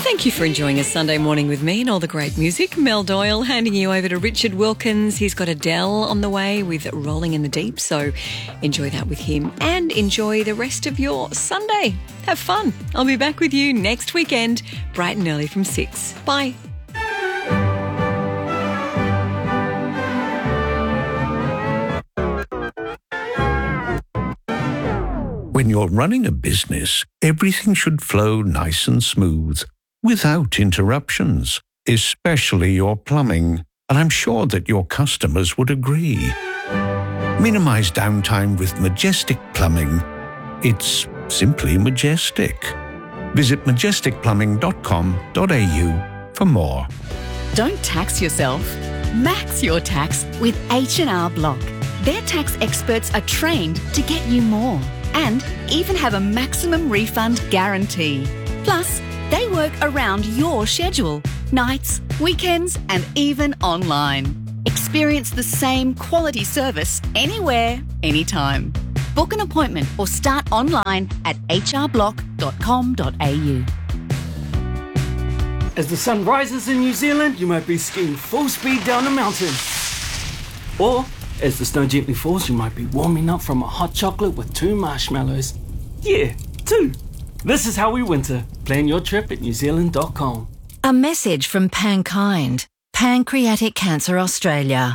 Thank you for enjoying a Sunday morning with me and all the great music. Mel Doyle handing you over to Richard Wilkins. He's got Adele on the way with Rolling in the Deep, so enjoy that with him and enjoy the rest of your Sunday. Have fun. I'll be back with you next weekend, bright and early from 6. Bye. When you're running a business, everything should flow nice and smooth, without interruptions, especially your plumbing. And I'm sure that your customers would agree. Minimize downtime with Majestic Plumbing. It's simply majestic. Visit majesticplumbing.com.au for more. Don't tax yourself. Max your tax with H&R Block. Their tax experts are trained to get you more and even have a maximum refund guarantee. Plus, they work around your schedule, nights, weekends, and even online. Experience the same quality service anywhere, anytime. Book an appointment or start online at hrblock.com.au. As the sun rises in New Zealand, you might be skiing full speed down a mountain. Or, as the snow gently falls, you might be warming up from a hot chocolate with 2 marshmallows. Yeah, 2. This is how we winter. Plan your trip at newzealand.com. A message from Pankind, Pancreatic Cancer Australia.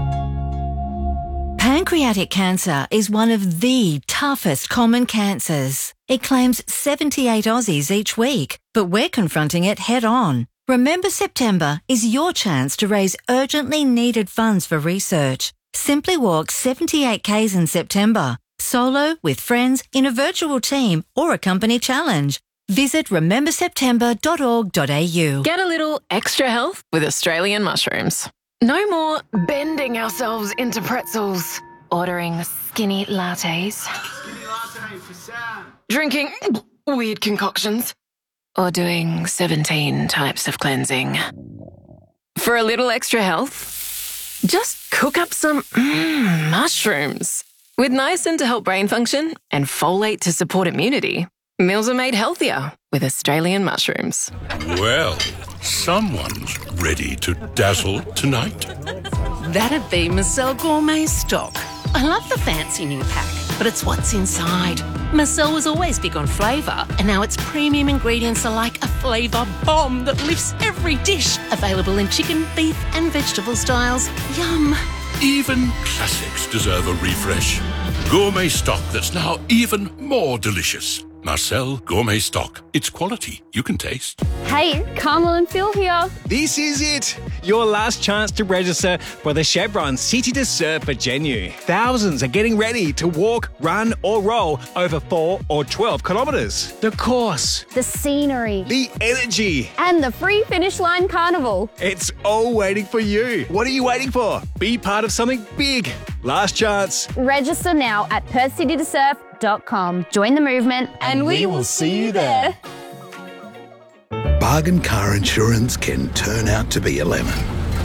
Pancreatic cancer is one of the toughest common cancers. It claims 78 Aussies each week, but we're confronting it head on. Remember September is your chance to raise urgently needed funds for research. Simply walk 78 Ks in September, solo, with friends, in a virtual team or a company challenge. Visit rememberseptember.org.au. Get a little extra health with Australian mushrooms. No more bending ourselves into pretzels, ordering skinny lattes, drinking weird concoctions, or doing 17 types of cleansing. For a little extra health, just cook up some mushrooms. With niacin to help brain function and folate to support immunity, meals are made healthier with Australian mushrooms. Well, someone's ready to dazzle tonight. That'd be Marcel Gourmet Stock. I love the fancy new pack, but it's what's inside. Marcel was always big on flavour, and now its premium ingredients are like a flavour bomb that lifts every dish. Available in chicken, beef and vegetable styles. Yum. Even classics deserve a refresh. Gourmet stock that's now even more delicious. Marcel Gourmet Stock. It's quality you can taste. Hey, Carmel and Phil here. This is it. Your last chance to register for the Chevron City to Surf for Genu. Thousands are getting ready to walk, run or roll over 4 or 12 kilometres. The course, the scenery, the energy, and the free finish line carnival. It's all waiting for you. What are you waiting for? Be part of something big. Last chance. Register now at perthcitytosurf.com. Join the movement and we will see you there. Bargain car insurance can turn out to be a lemon.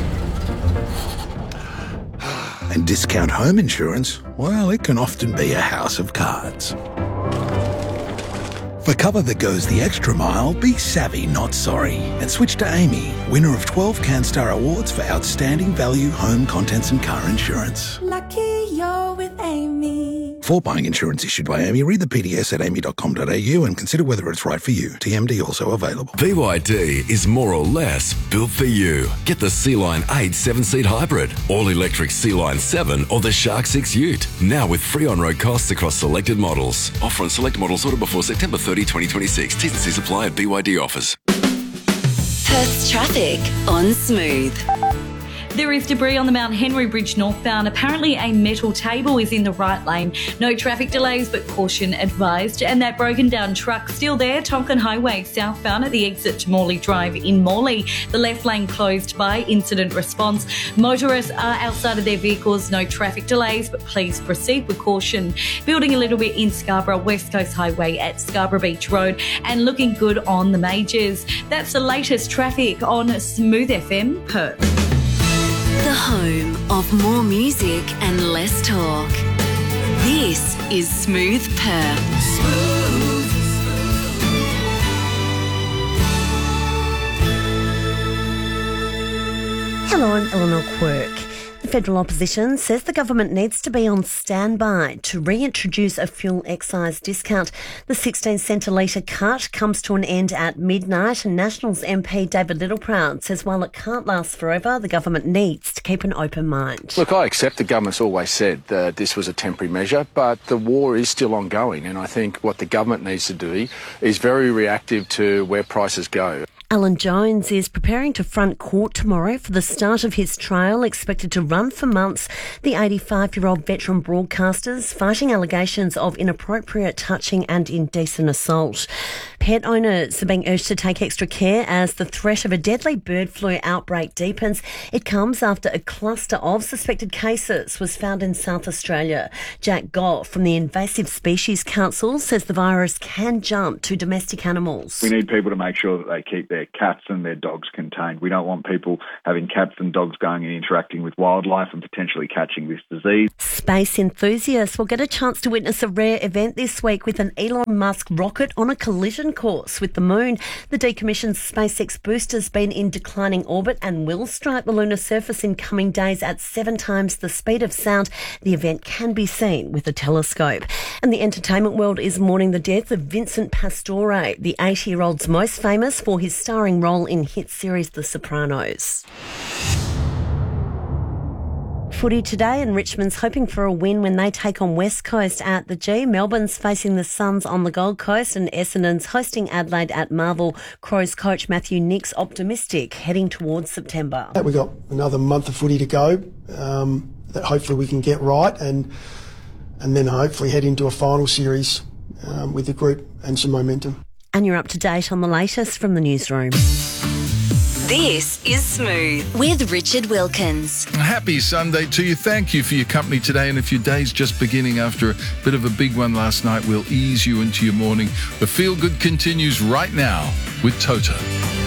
And discount home insurance, well, it can often be a house of cards. For cover that goes the extra mile, be savvy, not sorry, and switch to Amy, winner of 12 CanStar Awards for outstanding value home contents and car insurance. Lucky you're with Amy. For buying insurance issued by Amy, read the PDS at amy.com.au and consider whether it's right for you. TMD also available. BYD is more or less built for you. Get the Sea-Line 8 7-seat hybrid, all-electric Sea-Line 7 or the Shark 6 Ute. Now with free on-road costs across selected models. Offer on select models ordered before September 30, 2026. T's and C's apply at BYD offers. Perth's traffic on Smooth. There is debris on the Mount Henry Bridge northbound. Apparently a metal table is in the right lane. No traffic delays, but caution advised. And that broken down truck still there, Tonkin Highway southbound at the exit to Morley Drive in Morley. The left lane closed by incident response. Motorists are outside of their vehicles. No traffic delays, but please proceed with caution. Building a little bit in Scarborough, West Coast Highway at Scarborough Beach Road, and looking good on the majors. That's the latest traffic on Smooth FM Perth. The home of more music and less talk. This is Smooth Perth. Hello, I'm Eleanor Quirk. The federal opposition says the government needs to be on standby to reintroduce a fuel excise discount. The 16-cent a litre cut comes to an end at midnight, and Nationals MP David Littleproud says while it can't last forever, the government needs to keep an open mind. Look, I accept the government's always said that this was a temporary measure, but the war is still ongoing, and I think what the government needs to do is very reactive to where prices go. Alan Jones is preparing to front court tomorrow for the start of his trial, expected to run for months. The 85-year-old veteran broadcaster is fighting allegations of inappropriate touching and indecent assault. Pet owners are being urged to take extra care as the threat of a deadly bird flu outbreak deepens. It comes after a cluster of suspected cases was found in South Australia. Jack Goff from the Invasive Species Council says the virus can jump to domestic animals. We need people to make sure that they keep their cats and their dogs contained. We don't want people having cats and dogs going and interacting with wildlife and potentially catching this disease. Space enthusiasts will get a chance to witness a rare event this week with an Elon Musk rocket on a collision course with the moon. The decommissioned SpaceX booster's been in declining orbit and will strike the lunar surface in coming days at 7 times the speed of sound. The event can be seen with a telescope. And the entertainment world is mourning the death of Vincent Pastore, the 80-year-old's most famous for his starring role in hit series The Sopranos. Footy today, and Richmond's hoping for a win when they take on West Coast at the G. Melbourne's facing the Suns on the Gold Coast, and Essendon's hosting Adelaide at Marvel. Crows coach Matthew Nicks optimistic heading towards September. We've got another month of footy to go that hopefully we can get right and then hopefully head into a final series with the group and some momentum. And you're up to date on the latest from the newsroom. This is Smooth with Richard Wilkins. Happy Sunday to you. Thank you for your company today. And if your day's just beginning after a bit of a big one last night, we'll ease you into your morning. The feel good continues right now with Toto.